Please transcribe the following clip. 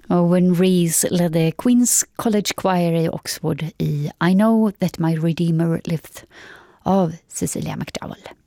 Owen Rees ledde Queen's College Choir i Oxford i I Know That My Redeemer Liveth av Cecilia McDowell.